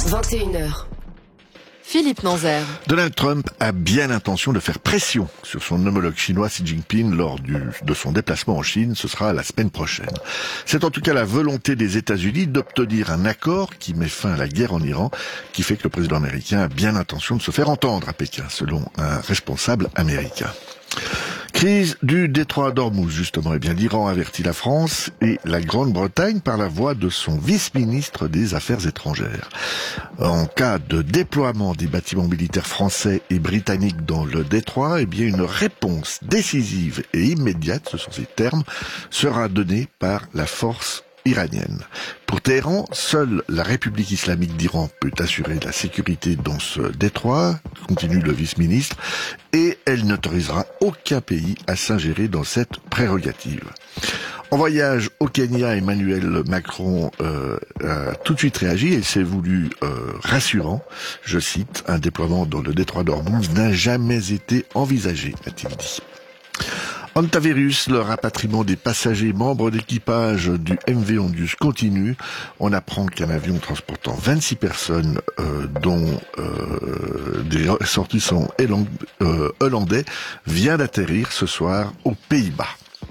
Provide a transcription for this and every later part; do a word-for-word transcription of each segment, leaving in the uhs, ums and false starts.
vingt et une heures. Philippe Nanzer. Donald Trump a bien l'intention de faire pression sur son homologue chinois Xi Jinping lors du, de son déplacement en Chine. Ce sera la semaine prochaine. C'est en tout cas la volonté des États-Unis d'obtenir un accord qui met fin à la guerre en Iran, qui fait que le président américain a bien l'intention de se faire entendre à Pékin, selon un responsable américain. Crise du détroit d'Ormuz, justement. Eh bien, l'Iran avertit la France et la Grande-Bretagne par la voix de son vice-ministre des Affaires étrangères. En cas de déploiement des bâtiments militaires français et britanniques dans le détroit, eh bien, une réponse décisive et immédiate, ce sont ces termes, sera donnée par la force iranienne. Pour Téhéran, seule la République islamique d'Iran peut assurer la sécurité dans ce détroit, continue le vice-ministre, et elle n'autorisera aucun pays à s'ingérer dans cette prérogative. En voyage au Kenya, Emmanuel Macron euh, a tout de suite réagi et s'est voulu euh, rassurant. Je cite, « Un déploiement dans le détroit d'Ormuz n'a jamais été envisagé », a-t-il dit. Hantavirus, le rapatriement des passagers membres d'équipage du M V Ondius continue. On apprend qu'un avion transportant vingt-six personnes, euh, dont euh, des ressortissants euh, hollandais, vient d'atterrir ce soir aux Pays-Bas.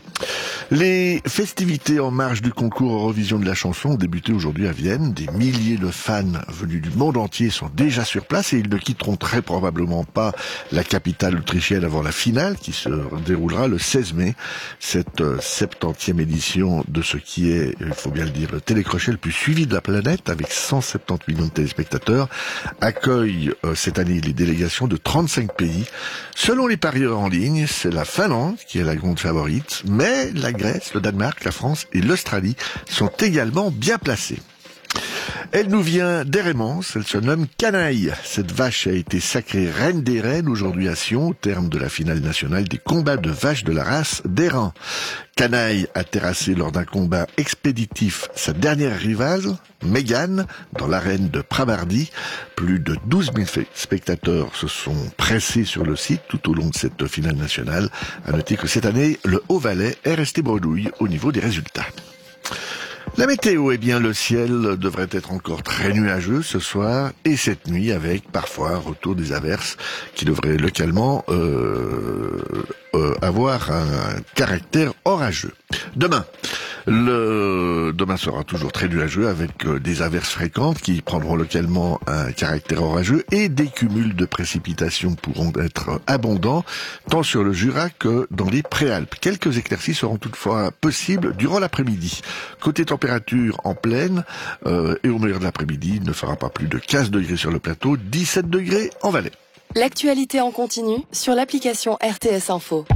Les festivités en marge du concours Eurovision de la chanson ont débuté aujourd'hui à Vienne. Des milliers de fans venus du monde entier sont déjà sur place et ils ne quitteront très probablement pas la capitale autrichienne avant la finale qui se déroulera le seize mai. Cette septantième édition de ce qui est, il faut bien le dire, le télécrochet le plus suivi de la planète avec cent soixante-dix millions de téléspectateurs accueille euh, cette année les délégations de trente-cinq pays. Selon les parieurs en ligne, c'est la Finlande qui est la grande favorite, mais la Grèce, le Danemark, la France et l'Australie sont également bien placés. Elle nous vient d'Hérémence, elle se nomme Canaille. Cette vache a été sacrée reine des reines aujourd'hui à Sion, au terme de la finale nationale des combats de vaches de la race d'Hérin. Canaille a terrassé lors d'un combat expéditif sa dernière rivale, Mégane, dans l'arène de Pramardi. Plus de douze mille spectateurs se sont pressés sur le site tout au long de cette finale nationale. À noter que cette année, le Haut-Valais est resté bredouille au niveau des résultats. La météo, eh bien, le ciel devrait être encore très nuageux ce soir et cette nuit avec parfois un retour des averses qui devraient localement euh, euh, avoir un caractère orageux. Demain, le demain sera toujours très nuageux avec euh, des averses fréquentes qui prendront localement un caractère orageux et des cumuls de précipitations pourront être abondants tant sur le Jura que dans les Préalpes. Quelques éclaircies seront toutefois possibles durant l'après-midi. Côté température en plaine euh, et au meilleur de l'après-midi, il ne fera pas plus de quinze degrés sur le plateau, dix-sept degrés en Valais. L'actualité en continu sur l'application R T S Info.